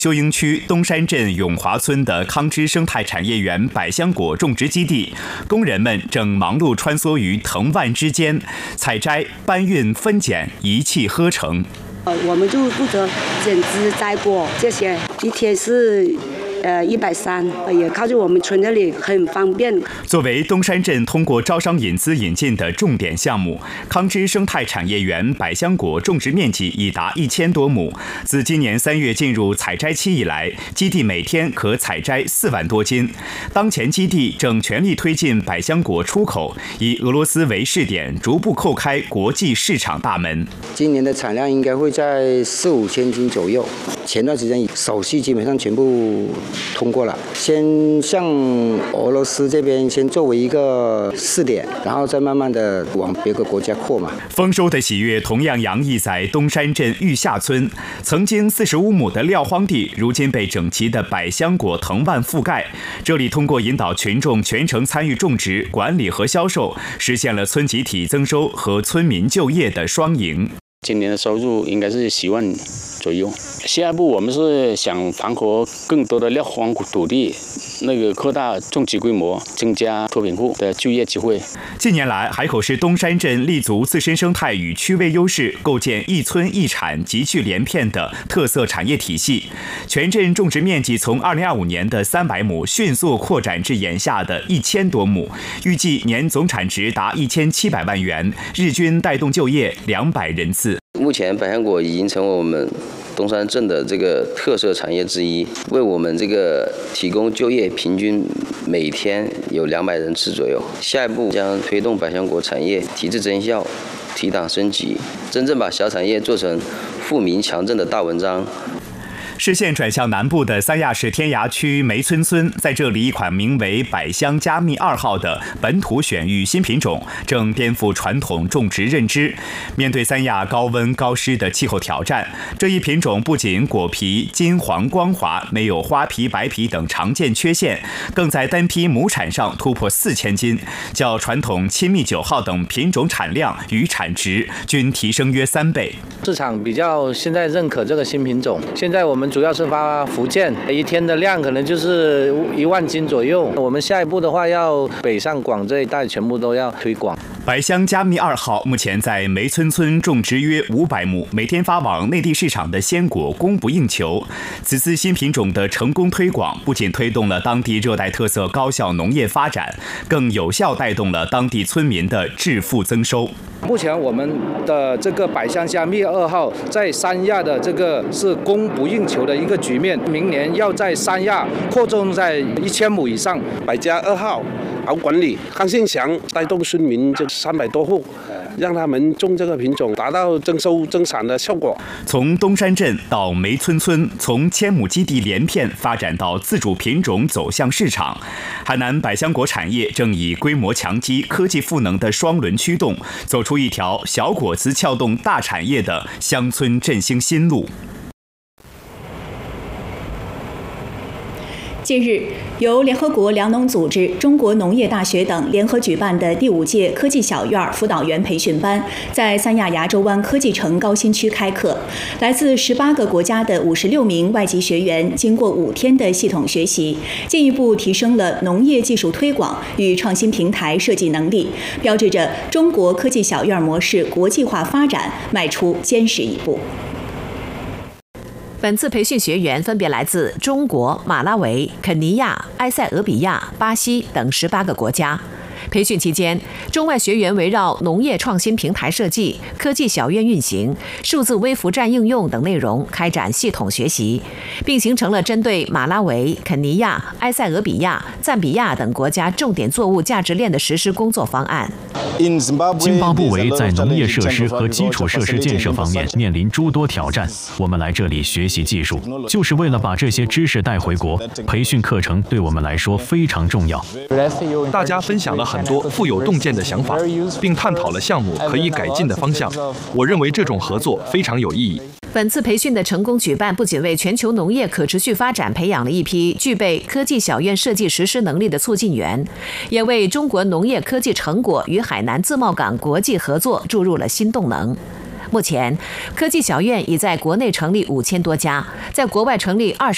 鹫鹰区东山镇永华村的康芝生态产业园百香果种植基地，工人们正忙碌穿梭于藤蔓之间，采摘、搬运、分拣，一气呵成。 我们就负责剪枝、摘果这些，一天是130，也靠近我们村这里，很方便。 作为东山镇通过招商引资引进的重点项目，康芝生态产业园百香果种植面积已达1000多亩。自今年3月进入采摘期以来，基地每天可采摘4万多斤。当前基地正全力推进百香果出口，以俄罗斯为试点，逐步叩开国际市场大门。 今年的产量应该会在4-5千斤左右。前段时间手续基本上全部通过了，先向俄罗斯这边先作为一个试点，然后再慢慢的往别个国家扩嘛。 丰收的喜悦同样洋溢在东山镇玉下村，曾经45亩的撂荒地，如今被整齐的百香果藤蔓覆盖。这里通过引导群众全程参与种植、管理和销售，实现了村集体增收和村民就业的双赢。 今年的收入应该是10万左右。下一步我们是想盘活更多的撂荒土地，扩大种植规模，增加脱贫户的就业机会。 近年来，海口市东山镇立足自身生态与区位优势，构建一村一产、集聚连片的特色产业体系。全镇种植面积从2025年的300亩迅速扩展至眼下的1000多亩，预计年总产值达1700万元，日均带动就业200人次。 目前百香果已经成为我们东山镇的这个特色产业之一，为我们这个提供就业，平均每天有200人次左右。下一步将推动百香果产业提质增效、提档升级，真正把小产业做成富民强振的大文章。 视线转向南部的三亚市天涯区梅村村，在这里一款名为百香加密2号的本土选育新品种正颠覆传统种植认知。面对三亚高温高湿的气候挑战，这一品种不仅果皮金黄光滑，没有花皮、白皮等常见缺陷，更在单批亩产上突破4000斤，较传统亲密9号等品种产量与产值均提升约3倍。 市场比较现在认可这个新品种，现在我们主要是发福建，一天的量可能就是1万斤左右。我们下一步的话，要北上广这一带全部都要推广。 百香加密2号目前在梅村村种植约500亩，每天发往内地市场的鲜果供不应求。此次新品种的成功推广，不仅推动了当地热带特色高效农业发展，更有效带动了当地村民的致富增收。 目前我们的这个百香加密2号在三亚的这个是供不应求的一个局面，明年要在三亚扩种在1000亩以上。 百家2号好管理，康信祥带动村民这300多户，让他们种这个品种，达到增收增产的效果。 从东山镇到梅村村，从1000亩基地连片发展到自主品种走向市场，海南百香果产业正以规模强基、科技赋能的双轮驱动，走出一条小果子撬动大产业的乡村振兴新路。 近日，由联合国粮农组织、中国农业大学等联合举办的第5届科技小院辅导员培训班在三亚牙洲湾科技城高新区开课。来自18个国家的56名外籍学员，经过5天的系统学习，进一步提升了农业技术推广与创新平台设计能力，标志着中国科技小院模式国际化发展迈出坚实一步。 本次培训学员分别来自中国、马拉维、肯尼亚、埃塞俄比亚、巴西等18个国家。培训期间，中外学员围绕农业创新平台设计、科技小院运行、数字微服站应用等内容开展系统学习，并形成了针对马拉维、肯尼亚、埃塞俄比亚、赞比亚等国家重点作物价值链的实施工作方案。 津巴布韦在农业设施和基础设施建设方面面临诸多挑战，我们来这里学习技术，就是为了把这些知识带回国。培训课程对我们来说非常重要。 大家分享了很多富有洞见的想法，并探讨了项目可以改进的方向。我认为这种合作非常有意义。 本次培训的成功举办，不仅为全球农业可持续发展培养了一批具备科技小院设计实施能力的促进员，也为中国农业科技成果与海南自贸港国际合作注入了新动能。目前，科技小院已在国内成立5000多家，在国外成立20